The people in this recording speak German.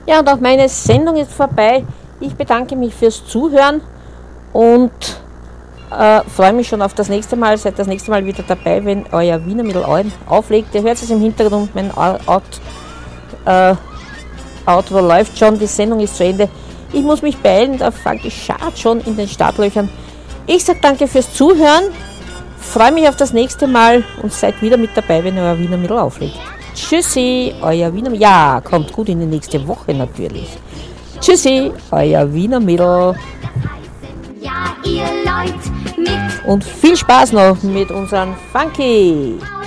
Ja, und auch meine Sendung ist vorbei. Ich bedanke mich fürs Zuhören und freue mich schon auf das nächste Mal. Seid das nächste Mal wieder dabei, wenn euer Wiener Mittel auflegt. Ihr hört es im Hintergrund, mein Outro läuft schon, die Sendung ist zu Ende. Ich muss mich beeilen, der Funky schart schon in den Startlöchern. Ich sage danke fürs Zuhören, freue mich auf das nächste Mal und seid wieder mit dabei, wenn euer Wiener Mittel auflegt. Tschüssi, euer Wiener Mittel. Ja, kommt gut in die nächste Woche natürlich. Tschüssi, euer Wiener Mittel. Ja, ihr Leute mit Und viel Spaß noch mit unserem Funky.